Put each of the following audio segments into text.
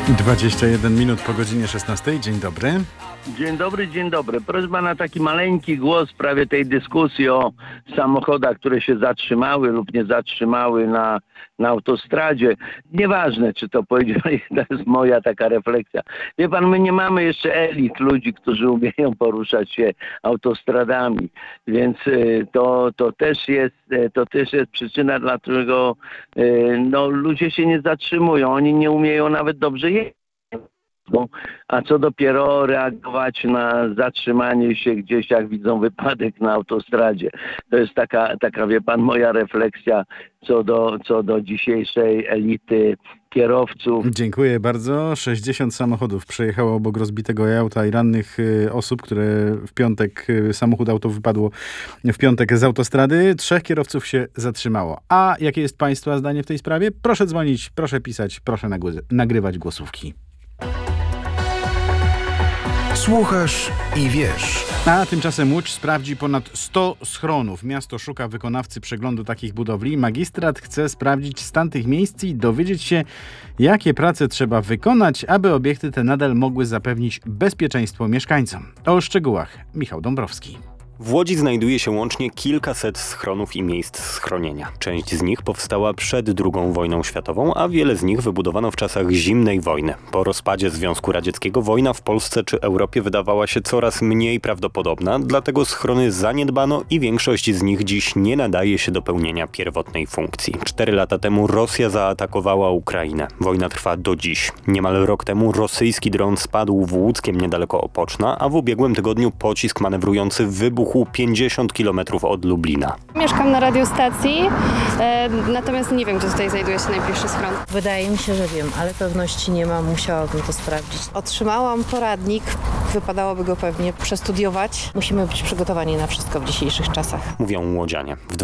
21 minut po godzinie 16. Dzień dobry. Dzień dobry, dzień dobry. Prośba na taki maleńki głos w sprawie tej dyskusji o samochodach, które się zatrzymały lub nie zatrzymały na autostradzie. Nieważne, czy to powiedzieli, to jest moja taka refleksja. Wie pan, my nie mamy jeszcze elit ludzi, którzy umieją poruszać się autostradami, więc to też jest przyczyna, dlaczego ludzie się nie zatrzymują. Oni nie umieją nawet dobrze jeździć. A co dopiero reagować na zatrzymanie się gdzieś, jak widzą wypadek na autostradzie. To jest taka, wie pan, moja refleksja co do dzisiejszej elity kierowców. Dziękuję bardzo. 60 samochodów przejechało obok rozbitego auta i rannych osób, które w piątek, auto wypadło w piątek z autostrady. 3 kierowców się zatrzymało. A jakie jest państwa zdanie w tej sprawie? Proszę dzwonić, proszę pisać, proszę nagrywać głosówki. Słuchasz i wiesz. A tymczasem Łódź sprawdzi ponad 100 schronów. Miasto szuka wykonawcy przeglądu takich budowli. Magistrat chce sprawdzić stan tych miejsc i dowiedzieć się, jakie prace trzeba wykonać, aby obiekty te nadal mogły zapewnić bezpieczeństwo mieszkańcom. O szczegółach Michał Dąbrowski. W Łodzi znajduje się łącznie kilkaset schronów i miejsc schronienia. Część z nich powstała przed II wojną światową, a wiele z nich wybudowano w czasach zimnej wojny. Po rozpadzie Związku Radzieckiego wojna w Polsce czy Europie wydawała się coraz mniej prawdopodobna, dlatego schrony zaniedbano i większość z nich dziś nie nadaje się do pełnienia pierwotnej funkcji. 4 lata temu Rosja zaatakowała Ukrainę. Wojna trwa do dziś. Niemal rok temu rosyjski dron spadł w Łódzkiem niedaleko Opoczna, a w ubiegłym tygodniu pocisk manewrujący wybuchł 50 km od Lublina. Mieszkam na radiostacji, natomiast nie wiem, gdzie tutaj znajduje się najbliższy schron. Wydaje mi się, że wiem, ale pewności nie mam, musiałabym to sprawdzić. Otrzymałam poradnik, wypadałoby go pewnie przestudiować. Musimy być przygotowani na wszystko w dzisiejszych czasach. Mówią łodzianie. W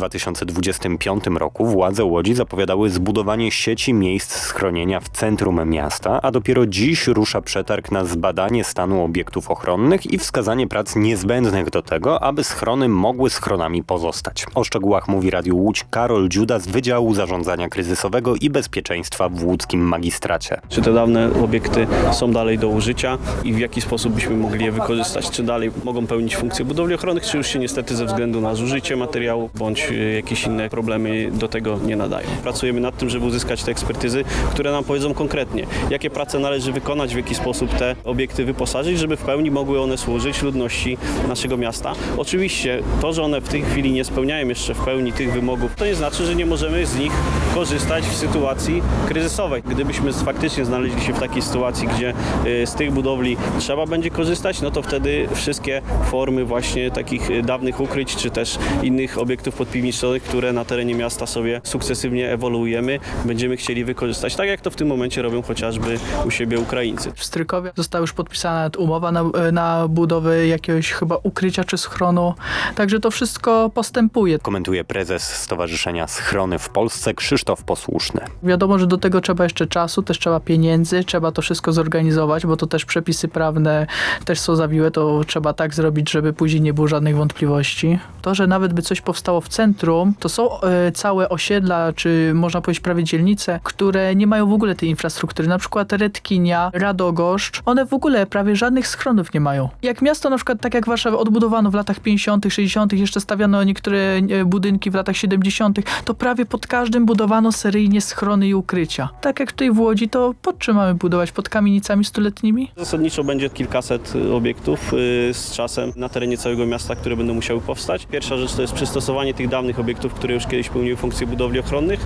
2025 roku władze Łodzi zapowiadały zbudowanie sieci miejsc schronienia w centrum miasta, a dopiero dziś rusza przetarg na zbadanie stanu obiektów ochronnych i wskazanie prac niezbędnych do tego, aby schrony mogły schronami pozostać. O szczegółach mówi Radiu Łódź Karol Dziuda z Wydziału Zarządzania Kryzysowego i Bezpieczeństwa w łódzkim magistracie. Czy te dawne obiekty są dalej do użycia i w jaki sposób byśmy mogli je wykorzystać? Czy dalej mogą pełnić funkcje budowli ochronnych, czy już się niestety ze względu na zużycie materiału bądź jakieś inne problemy do tego nie nadają? Pracujemy nad tym, żeby uzyskać te ekspertyzy, które nam powiedzą konkretnie, jakie prace należy wykonać, w jaki sposób te obiekty wyposażyć, żeby w pełni mogły one służyć ludności naszego miasta. Oczywiście to, że one w tej chwili nie spełniają jeszcze w pełni tych wymogów, to nie znaczy, że nie możemy z nich korzystać w sytuacji kryzysowej. Gdybyśmy faktycznie znaleźli się w takiej sytuacji, gdzie z tych budowli trzeba będzie korzystać, no to wtedy wszystkie formy właśnie takich dawnych ukryć, czy też innych obiektów podpiwniczych, które na terenie miasta sobie sukcesywnie ewoluujemy, będziemy chcieli wykorzystać, tak jak to w tym momencie robią chociażby u siebie Ukraińcy. W Strykowie została już podpisana umowa na budowę jakiegoś chyba ukrycia czy schronu, także to wszystko postępuje. Komentuje prezes Stowarzyszenia Schrony w Polsce Krzysztof Posłuszny. Wiadomo, że do tego trzeba jeszcze czasu, też trzeba pieniędzy, trzeba to wszystko zorganizować, bo to też przepisy prawne też są zawiłe, to trzeba tak zrobić, żeby później nie było żadnych wątpliwości. To, że nawet by coś powstało w centrum, to są całe osiedla, czy można powiedzieć prawie dzielnice, które nie mają w ogóle tej infrastruktury. Na przykład Redkinia, Radogoszcz, one w ogóle prawie żadnych schronów nie mają. Jak miasto na przykład, tak jak Warszawę odbudowano w latach 50., 60., jeszcze stawiano niektóre budynki w latach 70., to prawie pod każdym budowano seryjnie schrony i ukrycia. Tak jak tutaj w Łodzi, to pod czym mamy budować? Pod kamienicami stuletnimi? Zasadniczo będzie kilkaset obiektów z czasem na terenie całego miasta, które będą musiały powstać. Pierwsza rzecz to jest przystosowanie tych dawnych obiektów, które już kiedyś pełniły funkcje budowli ochronnych.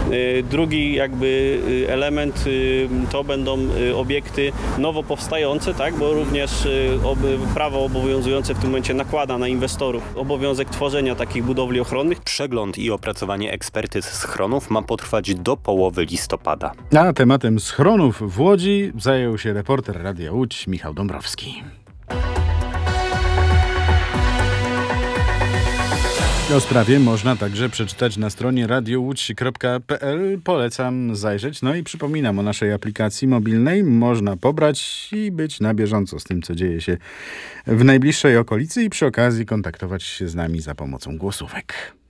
Drugi jakby element to będą obiekty nowo powstające, tak, bo również prawo obowiązujące w tym momencie nakłada na inwestorów obowiązek tworzenia takich budowli ochronnych. Przegląd i opracowanie ekspertyz schronów ma potrwać do połowy listopada. A tematem schronów w Łodzi zajął się reporter Radia Łódź Michał Dąbrowski. O sprawie można także przeczytać na stronie radiowódź.pl. Polecam zajrzeć. No i przypominam o naszej aplikacji mobilnej. Można pobrać i być na bieżąco z tym, co dzieje się w najbliższej okolicy i przy okazji kontaktować się z nami za pomocą głosówek.